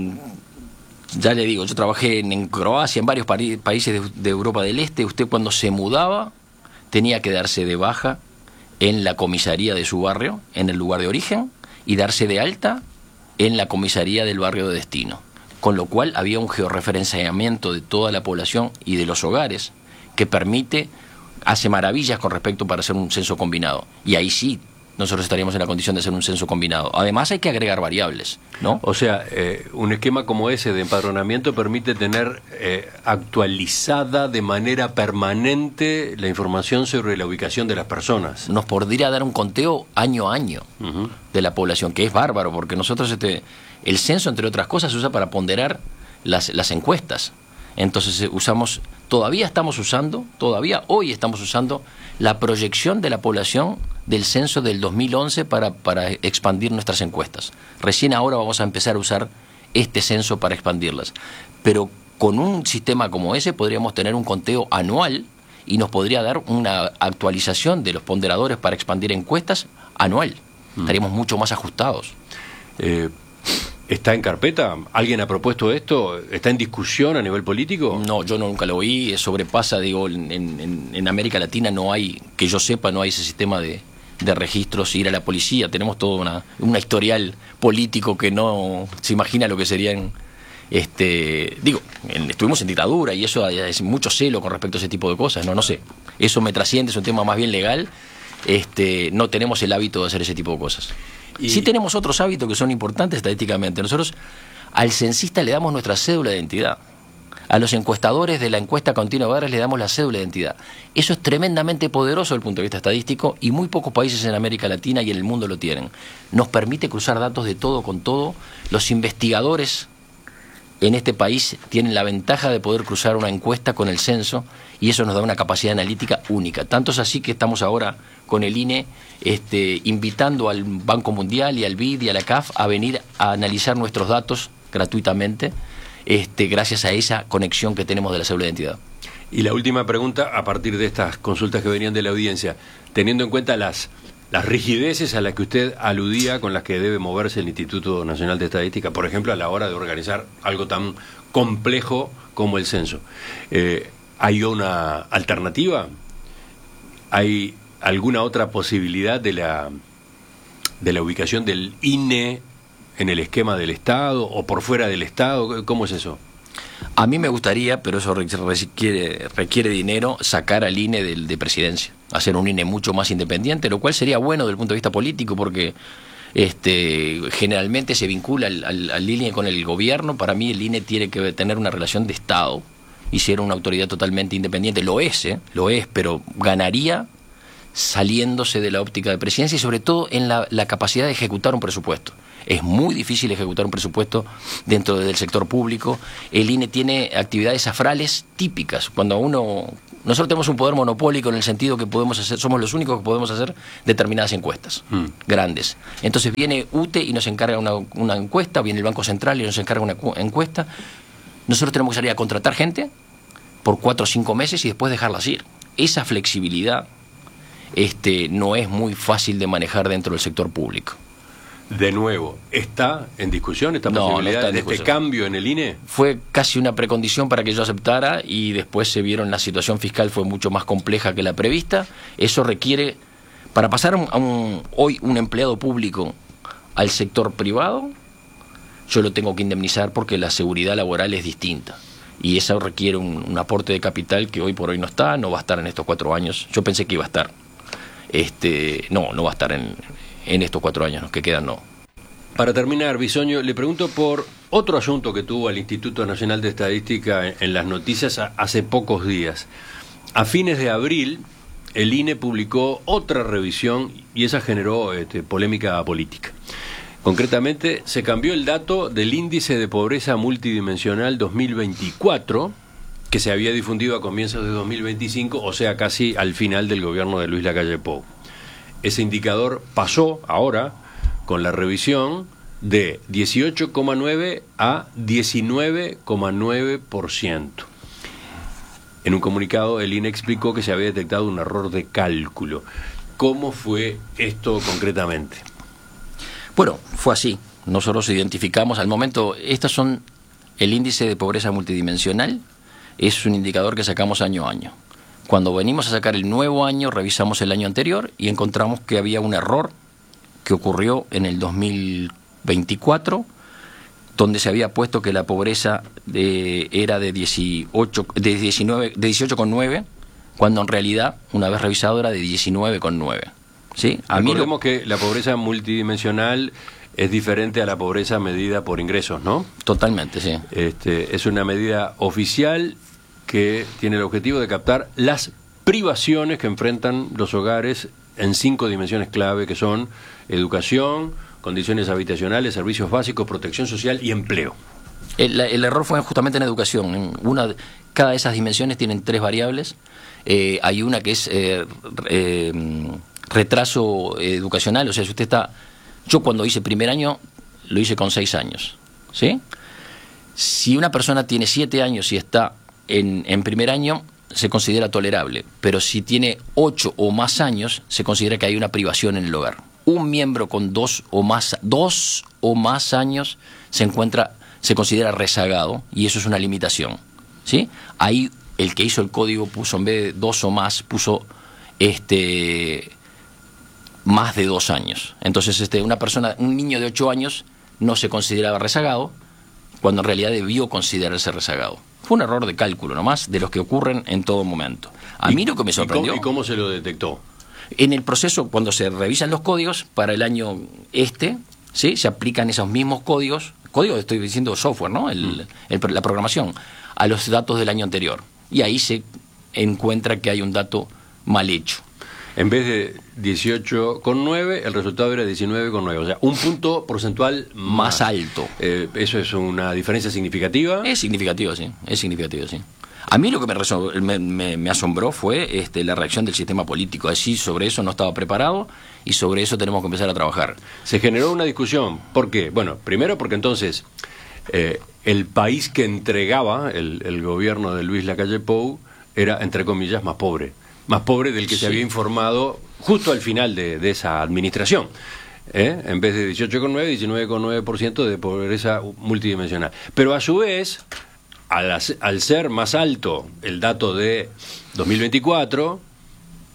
ya le digo, yo trabajé en Croacia, en varios países de Europa del Este. Usted cuando se mudaba tenía que darse de baja en la comisaría de su barrio, en el lugar de origen, y darse de alta en la comisaría del barrio de destino. Con lo cual había un georreferenciamiento de toda la población y de los hogares que hace maravillas con respecto para hacer un censo combinado. Y ahí sí nosotros estaríamos en la condición de hacer un censo combinado. Además hay que agregar variables, ¿no? O sea, un esquema como ese de empadronamiento permite tener actualizada de manera permanente la información sobre la ubicación de las personas. Nos podría dar un conteo año a año de la población, que es bárbaro, porque nosotros el censo, entre otras cosas, se usa para ponderar las encuestas. Entonces todavía hoy estamos usando la proyección de la población del censo del 2011 para expandir nuestras encuestas. Recién ahora vamos a empezar a usar este censo para expandirlas. Pero con un sistema como ese podríamos tener un conteo anual y nos podría dar una actualización de los ponderadores para expandir encuestas anual. Estaríamos mucho más ajustados. ¿Está en carpeta? ¿Alguien ha propuesto esto? ¿Está en discusión a nivel político? No, yo nunca lo oí. Sobrepasa, en América Latina no hay, que yo sepa, no hay ese sistema de registros, ir a la policía. Tenemos todo una historial político que no se imagina lo que serían. Estuvimos en dictadura y eso es mucho celo con respecto a ese tipo de cosas. No sé. Eso me trasciende, es un tema más bien legal. No tenemos el hábito de hacer ese tipo de cosas. Sí tenemos otros hábitos que son importantes estadísticamente. Nosotros al censista le damos nuestra cédula de identidad. A los encuestadores de la encuesta continua de hogares le damos la cédula de identidad. Eso es tremendamente poderoso desde el punto de vista estadístico y muy pocos países en América Latina y en el mundo lo tienen. Nos permite cruzar datos de todo con todo. Los investigadores en este país tienen la ventaja de poder cruzar una encuesta con el censo y eso nos da una capacidad analítica única. Tanto es así que estamos ahora con el INE invitando al Banco Mundial y al BID y a la CAF a venir a analizar nuestros datos gratuitamente gracias a esa conexión que tenemos de la cédula de identidad. Y la última pregunta, a partir de estas consultas que venían de la audiencia, teniendo en cuenta las rigideces a las que usted aludía con las que debe moverse el Instituto Nacional de Estadística, por ejemplo, a la hora de organizar algo tan complejo como el censo, ¿hay una alternativa? ¿Hay alguna otra posibilidad de la ubicación del INE en el esquema del Estado o por fuera del Estado? ¿Cómo es eso? A mí me gustaría, pero eso requiere dinero, sacar al INE de presidencia, hacer un INE mucho más independiente, lo cual sería bueno desde el punto de vista político, porque generalmente se vincula al INE con el gobierno. Para mí el INE tiene que tener una relación de Estado y ser una autoridad totalmente independiente. Lo es, pero ganaría saliéndose de la óptica de presidencia y sobre todo en la capacidad de ejecutar un presupuesto. Es muy difícil ejecutar un presupuesto dentro del sector público. El INE tiene actividades afrales típicas. Nosotros tenemos un poder monopólico en el sentido que somos los únicos que podemos hacer determinadas encuestas grandes. Entonces viene UTE y nos encarga una encuesta, viene el Banco Central y nos encarga una encuesta. Nosotros tenemos que salir a contratar gente por 4 o 5 meses y después dejarlas ir. Esa flexibilidad no es muy fácil de manejar dentro del sector público. De nuevo, ¿está en discusión esta posibilidad de este cambio en el INE? Fue casi una precondición para que yo aceptara y después se vieron la situación fiscal fue mucho más compleja que la prevista. Eso requiere, para pasar hoy un empleado público al sector privado, yo lo tengo que indemnizar porque la seguridad laboral es distinta. Y eso requiere un aporte de capital que hoy por hoy no va a estar en estos 4 años. Yo pensé que iba a estar. No va a estar en estos 4 años que quedan, no. Para terminar, Bisoño, le pregunto por otro asunto que tuvo el Instituto Nacional de Estadística en las noticias hace pocos días. A fines de abril, el INE publicó otra revisión y esa generó polémica política. Concretamente, se cambió el dato del índice de pobreza multidimensional 2024, que se había difundido a comienzos de 2025, o sea, casi al final del gobierno de Luis Lacalle Pou. Ese indicador pasó ahora, con la revisión, de 18,9 a 19,9%. En un comunicado, el INE explicó que se había detectado un error de cálculo. ¿Cómo fue esto concretamente? Bueno, fue así. Nosotros identificamos, al momento, estos son el índice de pobreza multidimensional, es un indicador que sacamos año a año. Cuando venimos a sacar el nuevo año, revisamos el año anterior y encontramos que había un error que ocurrió en el 2024, donde se había puesto que la pobreza era de 18,9, cuando en realidad, una vez revisado, era de 19,9. ¿Sí? Recordemos que la pobreza multidimensional es diferente a la pobreza medida por ingresos, ¿no? Totalmente, sí. Es una medida oficial que tiene el objetivo de captar las privaciones que enfrentan los hogares en 5 dimensiones clave, que son educación, condiciones habitacionales, servicios básicos, protección social y empleo. El error fue justamente en educación. Cada de esas dimensiones tienen 3 variables. Hay una que es retraso educacional, o sea, si usted está... Yo cuando hice primer año, lo hice con 6 años, ¿sí? Si una persona tiene 7 años y está en primer año, se considera tolerable, pero si tiene 8 o más años, se considera que hay una privación en el hogar. Un miembro con 2 o más años se considera rezagado, y eso es una limitación, ¿sí? Ahí el que hizo el código puso, en vez de 2 o más, puso más de 2 años. Entonces un niño de 8 años no se consideraba rezagado, cuando en realidad debió considerarse rezagado. Fue un error de cálculo nomás, de los que ocurren en todo momento. A mí lo que me sorprendió... ¿Y cómo se lo detectó? En el proceso, cuando se revisan los códigos, para el año ¿sí? Se aplican esos mismos códigos, estoy diciendo software, ¿no? La programación, a los datos del año anterior. Y ahí se encuentra que hay un dato mal hecho. En vez de 18,9, el resultado era 19,9. O sea, un punto porcentual más alto. ¿Eso es una diferencia significativa? Es significativo, sí. A mí lo que me asombró fue la reacción del sistema político. Así, sobre eso no estaba preparado y sobre eso tenemos que empezar a trabajar. Se generó una discusión. ¿Por qué? Bueno, primero porque entonces el país que entregaba el gobierno de Luis Lacalle Pou era, entre comillas, más pobre del que se había informado justo al final de esa administración. En vez de 18,9, 19,9% de pobreza multidimensional. Pero a su vez, al ser más alto el dato de 2024,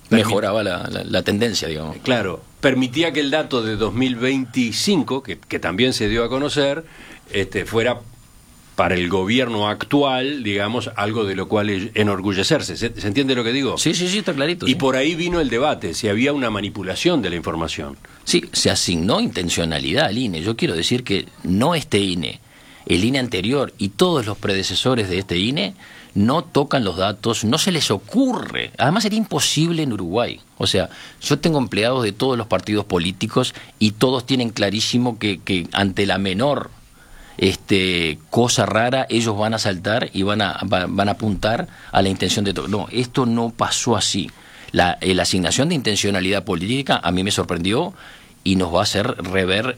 mejoraba la tendencia, digamos. Claro, permitía que el dato de 2025, que también se dio a conocer, fuera para el gobierno actual, digamos, algo de lo cual enorgullecerse. ¿Se entiende lo que digo? Sí, está clarito. Y por ahí vino el debate, si había una manipulación de la información. Sí, se asignó intencionalidad al INE. Yo quiero decir que no este INE, el INE anterior y todos los predecesores de este INE no tocan los datos, no se les ocurre. Además sería imposible en Uruguay. O sea, yo tengo empleados de todos los partidos políticos y todos tienen clarísimo que ante la menor cosa rara ellos van a saltar y van a apuntar a la intención de todo. No, esto no pasó así. La asignación de intencionalidad política a mí me sorprendió y nos va a hacer rever